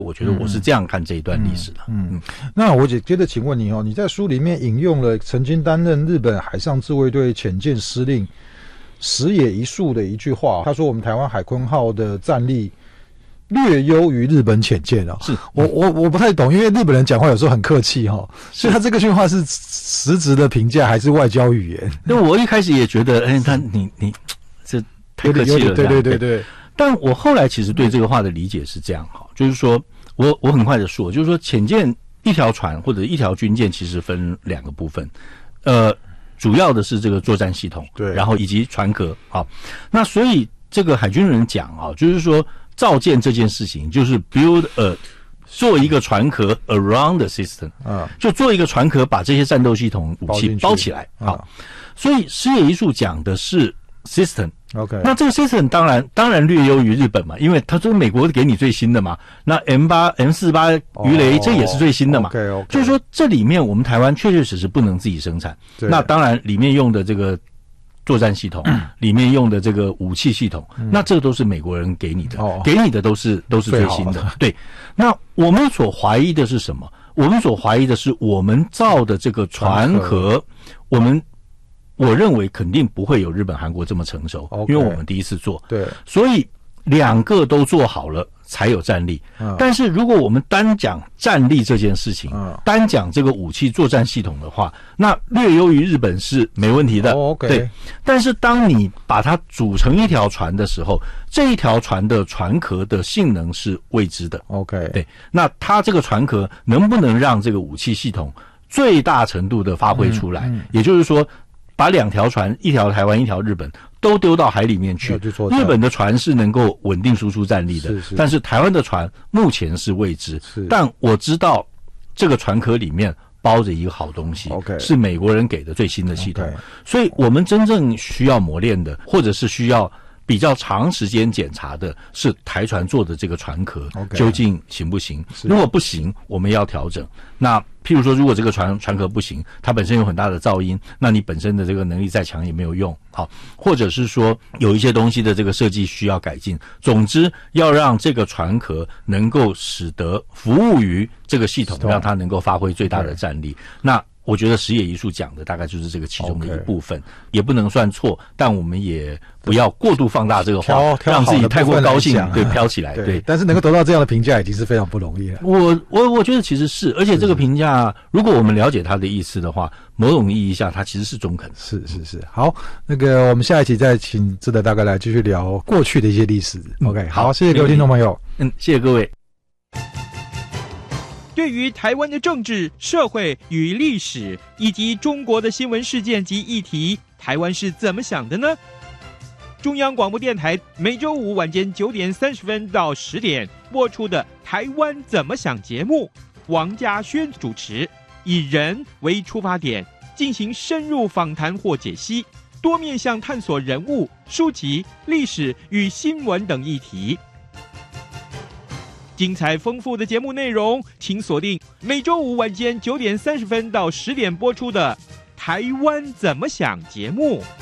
我觉得我是这样看这一段历史的。 那我接着请问你你在书里面引用了曾经担任日本海上自卫队潜舰司令石野一树的一句话，他说我们台湾海鲲号的战力略优于日本潜舰是我不太懂，因为日本人讲话有时候很客气所以他这个句话是实质的评价还是外交语言？ 那我一开始也觉得，你这太客气了， 对。 但我后来其实对这个话的理解是这样就是说我很快的说，就是说潜舰一条船或者一条军舰其实分两个部分，主要的是这个作战系统， 对， 然后以及船壳那所以这个海军人讲就是说造舰这件事情就是 build做一个船壳 around the system，就做一个船壳把这些战斗系统武器包起来所以石野一树讲的是 system。OK， 那这个 system 当然略优于日本嘛，因为他说美国给你最新的嘛，那 M48 鱼雷这也是最新的嘛。 OK， 就是说这里面我们台湾确实不能自己生产。那当然里面用的这个作战系统，里面用的这个武器系统，那这个都是美国人给你的，给你的都是最新的。对，那我们所怀疑的是什么？我们所怀疑的是我们造的这个船壳，我认为肯定不会有日本、韩国这么成熟，因为我们第一次做。 对， 所以两个都做好了才有战力。但是如果我们单讲战力这件事情，单讲这个武器作战系统的话，那略优于日本是没问题的。对。但是当你把它组成一条船的时候，这一条船的船壳的性能是未知的。对。那它这个船壳能不能让这个武器系统最大程度的发挥出来？也就是说，把两条船，一条台湾一条日本都丢到海里面去，日本的船是能够稳定输出战力的，但是台湾的船目前是未知。但我知道这个船壳里面包着一个好东西，是美国人给的最新的系统。所以我们真正需要磨练的，或者是需要比较长时间检查的是台船做的这个船壳究竟行不行。如果不行，我们要调整。那譬如说，如果这个船壳不行，它本身有很大的噪音，那你本身的这个能力再强也没有用。或者是说有一些东西的这个设计需要改进。总之，要让这个船壳能够使得服务于这个系统，让它能够发挥最大的战力。那我觉得石野一树讲的大概就是这个其中的一部分，也不能算错，但我们也不要过度放大这个话，让自己太过高兴，对，飘起来，对。 但是能够得到这样的评价已经是非常不容易了。 我觉得其实是，而且这个评价，如果我们了解它的意思的话，某种意义下它其实是中肯的。 是。好，我们下一期再请志德大哥来继续聊过去的一些历史。OK， 好，谢谢各位听众朋友。 谢谢各位。 对于台湾的政治、社会与历史，以及中国的新闻事件及议题，台湾是怎么想的呢？中央广播电台每周五晚间9点30分到10点播出的《台湾怎么想》节目，王家轩主持，以人为出发点，进行深入访谈或解析，多面向探索人物、书籍、历史与新闻等议题。精彩丰富的节目内容，请锁定每周五晚间9点30分到10点播出的《台湾怎么想》节目。